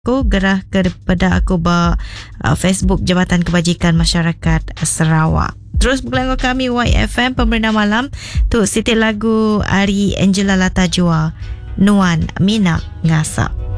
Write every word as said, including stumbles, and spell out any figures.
aku gerah kepada aku ba uh, Facebook Jabatan Kebajikan Masyarakat Sarawak. Terus bergelanggar kami Y F M Pemberenang Malam tu setel lagu Ari Angela Latajua Nuan Mina Ngasak.